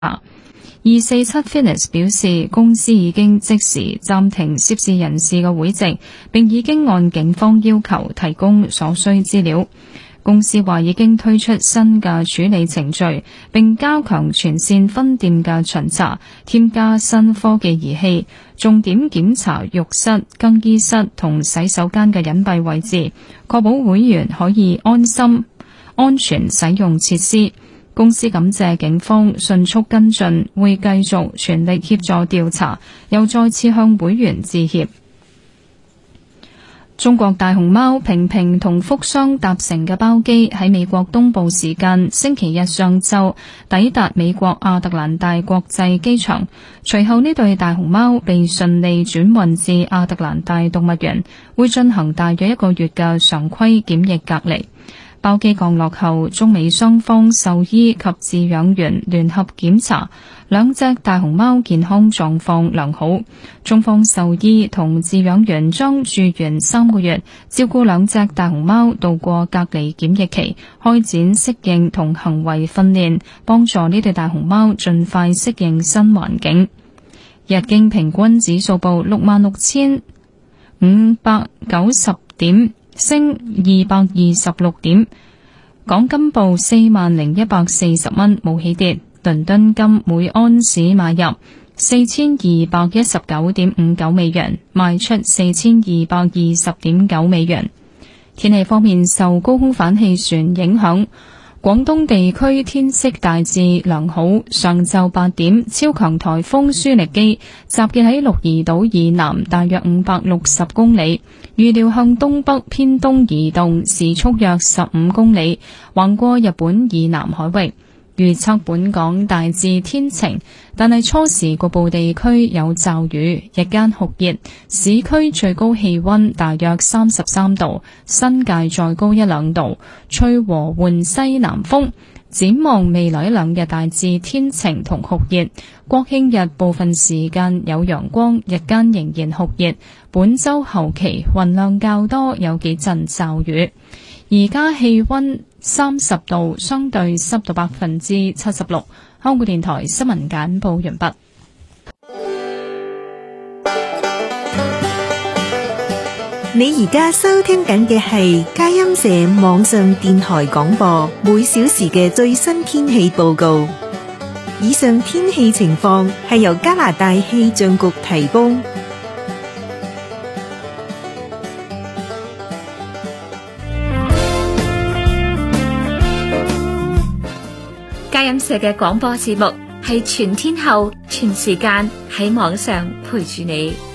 247 Fitness 表示，公司已經即時暫停涉事人士嘅會籍，並已經按警方要求提供所需資料。公司話已經推出新嘅處理程序，並加強全線分店嘅巡查，添加新科技儀器，重點檢查浴室、更衣室同洗手間嘅隱蔽位置，確保會員可以安心、安全使用設施。公司感謝警方迅速跟進，會繼續全力協助調查，又再次向會員致歉。中國大熊貓平平同福箱搭乘嘅包機喺美國東部時間星期日上晝抵達美國亞特蘭大國際機場，隨後呢對大熊貓被順利轉運至亞特蘭大動物園，會進行大約1個月嘅常規檢疫隔離。包機降落後，中美雙方獸醫及飼養員聯合檢查，兩隻大熊貓健康狀況良好。中方獸醫同飼養員將住院3個月，照顧兩隻大熊貓度過隔離檢疫期，開展適應同行為訓練，幫助呢對大熊貓盡快適應新環境。日經平均指數報66,590點，升226點，港金報40,140蚊，冇起跌。倫敦金每安士買入4219.59美元，賣出4220.9美元。天氣方面，受高空反氣旋影響，廣東地區天色大致良好。上晝8點，超強颱風舒力基集結喺鹿兒島以南大約560公里，預料向東北偏東移動，時速約15公里，橫過日本以南海域。預測本港大致天晴，但係初時局部地區有驟雨，日間酷熱，市區最高氣溫大約33度，新界再高1-2度，吹和緩西南風。展望未來1-2日大致天晴同酷熱，國慶日部分時間有陽光，日間仍然酷熱。本週後期雲量較多，有幾陣驟雨。而家氣溫30度，相對濕度76%。香港電台新聞簡報完畢。 你而家收聽緊嘅係佳音社網上電台廣播，每小時嘅最新天氣報告。以上天氣情況係由加拿大氣象局提供。 佳音社嘅廣播節目係全天候、全時間喺網上陪住你。